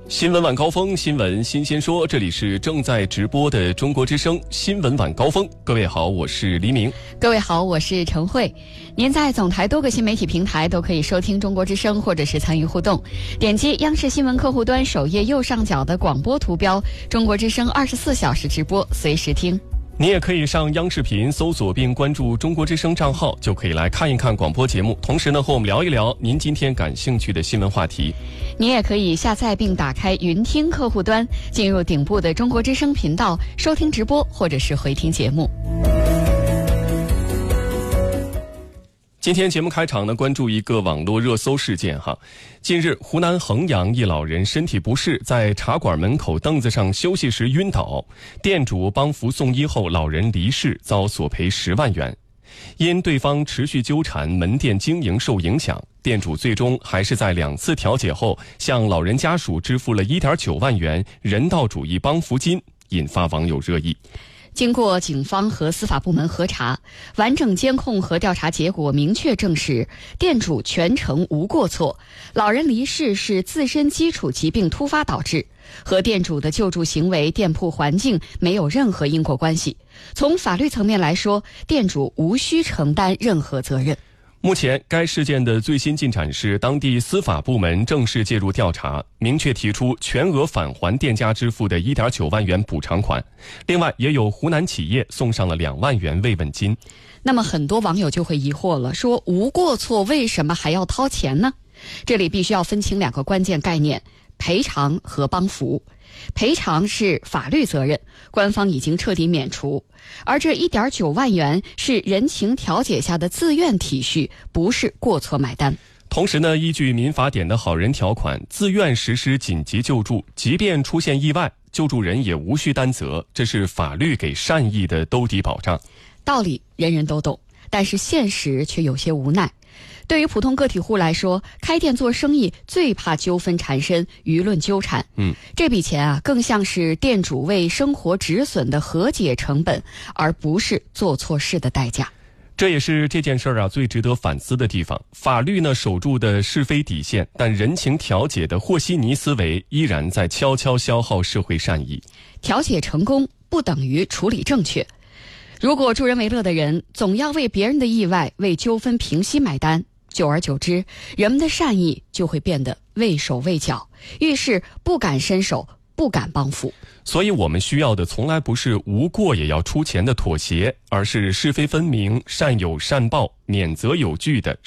新闻晚高峰，新闻新鲜说，这里是正在直播的中国之声新闻晚高峰。各位好，我是黎明。 各位好，我是陈慧。您在总台多个新媒体平台都可以收听中国之声，或者是参与互动。点击央视新闻客户端首页右上角的广播图标，中国之声24小时直播，随时听。 你也可以上央视频搜索并关注中国之声账号，就可以来看一看广播节目，同时呢和我们聊一聊您今天感兴趣的新闻话题。 你也可以下载并打开云听客户端，进入顶部的中国之声频道，收听直播或者是回听节目。 今天节目开场呢，关注一个网络热搜事件哈。近日，湖南衡阳一老人身体不适，在茶馆门口凳子上休息时晕倒，店主帮扶送医后，老人离世，遭索赔10万元。因对方持续纠缠，门店经营受影响，店主最终还是在2次调解后，向老人家属支付了1.9万元人道主义帮扶金，引发网友热议。 经过警方和司法部门核查，完整监控和调查结果明确证实，店主全程无过错，老人离世是自身基础疾病突发导致，和店主的救助行为、店铺环境没有任何因果关系。从法律层面来说，店主无需承担任何责任。 目前该事件的最新进展是，当地司法部门正式介入调查，明确提出全额返还店家支付的1.9万元补偿款。另外，也有湖南企业送上了2万元慰问金。 那么很多网友就会疑惑了，说无过错为什么还要掏钱呢？这里必须要分清2个关键概念：赔偿和帮扶。赔偿是法律责任，官方已经彻底免除，而这1.9万元是人情调解下的自愿体恤，不是过错买单。 同时呢，依据民法典的好人条款，自愿实施紧急救助，即便出现意外，救助人也无需担责，这是法律给善意的兜底保障。 道理人人都懂，但是现实却有些无奈。对于普通个体户来说，开店做生意最怕纠纷缠身、舆论纠缠。这笔钱啊，更像是店主为生活止损的和解成本，而不是做错事的代价。 这也是这件事啊最值得反思的地方。法律呢守住的是非底线，但人情调解的和稀泥思维依然在悄悄消耗社会善意。 调解成功不等于处理正确。如果助人为乐的人总要为别人的意外、为纠纷平息买单，久而久之，人们的善意就会变得畏手畏脚，遇事不敢伸手，不敢帮扶。 所以我们需要的从来不是无过也要出钱的妥协，而是是非分明、善有善报、免责有据的